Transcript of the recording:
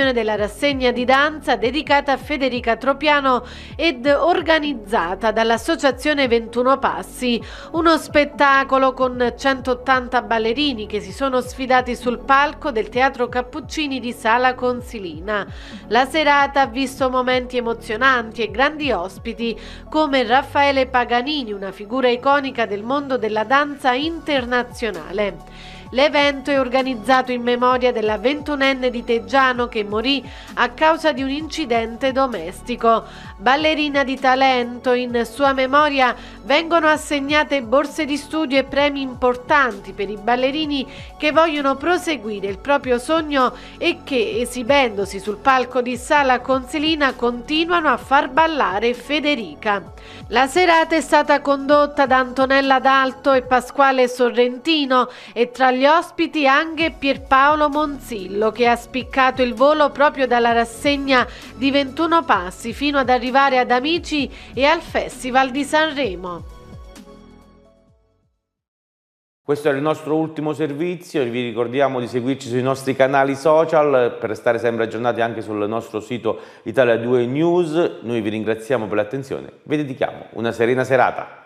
l'occasione della rassegna di danza dedicata a Federica Tropiano ed organizzata dall'Associazione 21 Passi, uno spettacolo con 180 ballerini che si sono sfidati sul palco del Teatro Cappuccini di Sala Consilina. La serata ha visto momenti emozionanti e grandi ospiti come Raffaele Paganini, una figura iconica del mondo della danza internazionale. L'evento è organizzato in memoria della 21enne di Teggiano che morì a causa di un incidente domestico. Ballerina di talento, in sua memoria vengono assegnate borse di studio e premi importanti per i ballerini che vogliono proseguire il proprio sogno e che, esibendosi sul palco di Sala Consilina, continuano a far ballare Federica. La serata è stata condotta da Antonella D'Alto e Pasquale Sorrentino e tra gli ospiti anche Pierpaolo Monzillo, che ha spiccato il volo proprio dalla rassegna di 21 Passi fino ad arrivare ad Amici e al Festival di Sanremo. Questo è il nostro ultimo servizio, vi ricordiamo di seguirci sui nostri canali social per restare sempre aggiornati anche sul nostro sito Italia 2 News. Noi vi ringraziamo per l'attenzione, vi dedichiamo una serena serata.